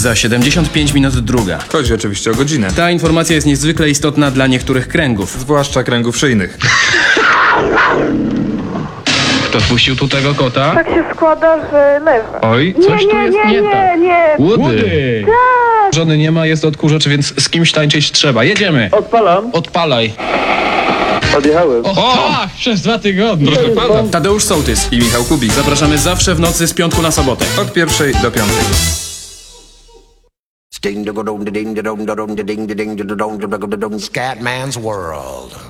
Za 75 minut druga. Chodzi oczywiście o godzinę. Ta informacja jest niezwykle istotna dla niektórych kręgów. Zwłaszcza kręgów szyjnych. Kto wpuścił tu tego kota? Tak się składa, że leży. Oj, coś tu jest nie tak. nie. Łudy! Żony nie ma, jest odkurzacz, więc z kimś tańczyć trzeba. Jedziemy! Odpalam. Odpalaj. Odjechałem. O! Tak, przez 2 tygodnie. Proszę pana. Tadeusz Sołtys. I Michał Kubik. Zapraszamy zawsze w nocy z piątku na sobotę. Od 1 do 5. Ding dong ding dong ding dong ding ding dong dong Scatman's World.